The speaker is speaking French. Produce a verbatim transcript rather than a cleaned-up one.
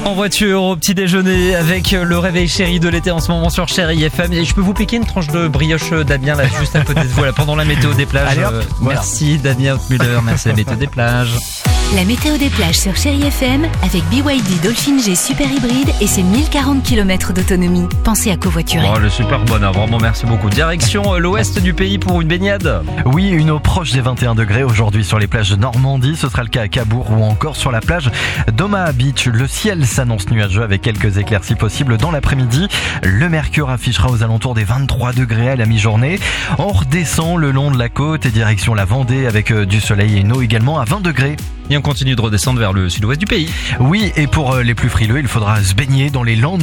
En voiture, au petit déjeuner, avec le réveil chéri de l'été en ce moment sur Chéri F M. Et je peux vous piquer une tranche de brioche Damien là, juste à côté de vous, là, pendant la météo des plages. Allez, hop, euh, voilà. Merci Damien Muller, merci la météo des plages. La météo des plages sur Chéri F M avec B Y D Dolphin G Super Hybride et ses mille quarante kilomètres d'autonomie. Pensez à covoiturer. Oh, le super bonheur, vraiment merci beaucoup. Direction euh, l'ouest du pays pour une baignade. Oui, une eau proche des vingt et un degrés aujourd'hui sur les plages de Normandie. Ce sera le cas à Cabourg ou encore sur la plage d'Omaha Beach. Le ciel s'annonce nuageux avec quelques éclaircies possibles dans l'après-midi. Le mercure affichera aux alentours des vingt-trois degrés à la mi-journée. On redescend le long de la côte et direction la Vendée avec euh, du soleil et une eau également à vingt degrés. Et on continue de redescendre vers le sud-ouest du pays. Oui, et pour euh, les plus frileux, il faudra se baigner dans les Landes.